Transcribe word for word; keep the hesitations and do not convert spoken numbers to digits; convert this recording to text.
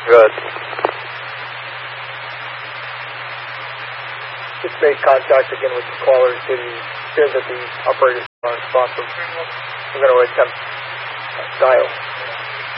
Good. Just made contact again with the caller. It says that the operators are responsive. I'm going to attempt dial.